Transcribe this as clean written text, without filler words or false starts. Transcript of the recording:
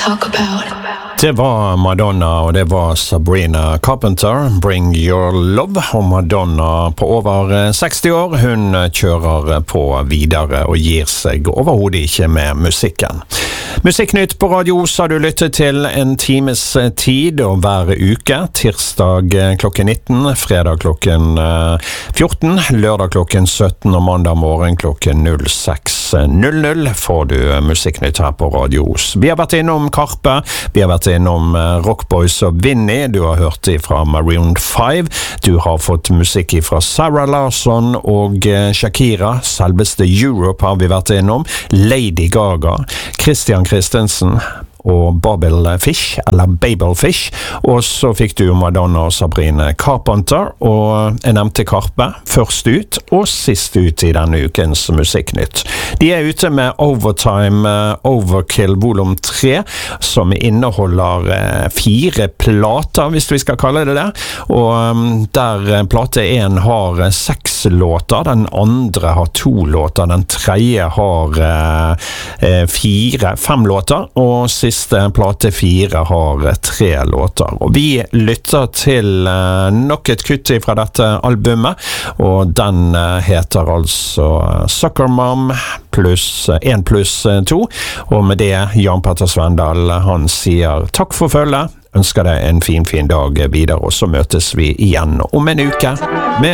talk about. Det var Madonna, og det var Sabrina Carpenter, Bring Your Love, og Madonna på over 60 år, hun kjører på videre og gir seg overhodet ikke med musikken. Musikknytt på Radio Os har du lyttet til en times tid, og hver uke, tirsdag klokken 19, fredag klokken 14, lørdag klokken 17 og mandag morgen klokken 06.00 får du musikknytt her på Radio Os. Vi har vært innom Karpe, vi har vært innom Rockboys og Vinnie, du har hørt fra Maroon 5, du har fått musikk fra Sarah Larsson og Shakira, selveste Europe har vi vært innom, Lady Gaga, Christian Christensen og Babelfish, eller Babelfish, og så fikk du Madonna og Sabrina Carpenter, og jeg nevnte Karpe, først ut og sist ut i denne ukens musikknytt. De er ute med Overtime Overkill volum 3, som inneholder 4 plater, hvis vi skal kalle det det, og der plate 1 har 6 låter, den andre har 2 låter, den tredje har 5 låter, og siste plate 4 har 3 låter. Og vi lytter til nok et kutt fra dette albumet, og den heter altså Soccer Mom pluss 1 pluss 2, og med det Jan Petter Svendal, han sier takk for følget, ønsker deg en fin dag videre, og så møtes vi igjen om en uke med